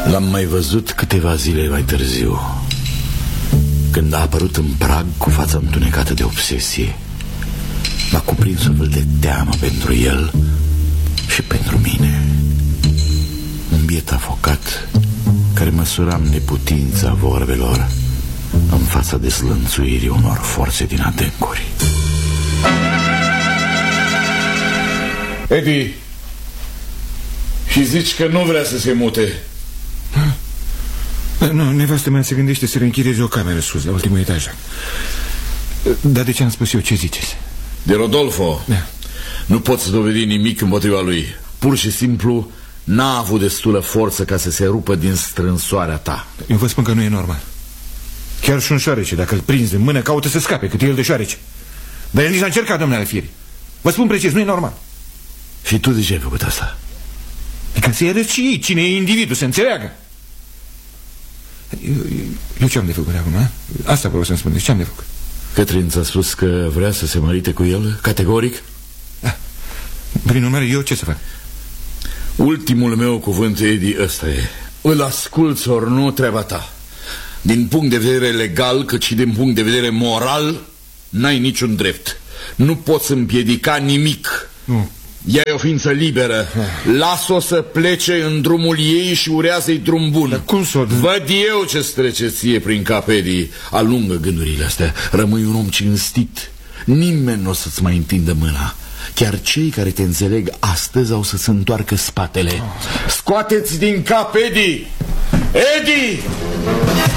L-am mai văzut câteva zile mai târziu, când a apărut în prag cu fața întunecată de obsesie. M-a cuprins o fel de teamă pentru el și pentru mine. Un biet avocat care măsuram neputința vorbelor în fața dezlănțuirii unor forțe din adâncuri. Edi, și zici că nu vrea să se mute? Nu, nevastă mea se gândește să reînchirieze o cameră sus, la ultimul etaj. Dar de ce am spus eu, ce ziceți? De Rodolfo? Da. Nu poți dovedi nimic împotriva lui. Pur și simplu n-a avut destulă forță ca să se rupă din strânsoarea ta. Eu vă spun că nu e normal. Chiar și un șoarece, dacă îl prinzi în mână, caută să scape, cât e el de șoarece. Dar el nici n-a încercat, domnule Alfieri. Vă spun precis, nu e normal. Și tu de ce ai făcut asta? E ca să-i arăți și ei cine e individul, să înțeleagă. Eu ce am de făcut acum, a? Asta vreau să-mi spuneți, ce am de făcut? Cătrin ți-a spus că vrea să se mărite cu el, categoric? Da. Prin urmare, eu ce să fac? Ultimul meu cuvânt, Edi, ăsta e: îl asculți ori nu, treaba ta. Din punct de vedere legal, cât și din punct de vedere moral, n-ai niciun drept. Nu poți împiedica nimic. Nu. Ea e o ființă liberă. Lasă-o să plece în drumul ei și urează-i drum bun. Dar cum să o... Văd eu ce-ți trece ție prin cap, Edi. Alungă gândurile astea. Rămâi un om cinstit. Nimeni nu o să-ți mai întindă mâna. Chiar cei care te înțeleg astăzi au să-ți întoarcă spatele. Scoateți din cap, Edi! Edi!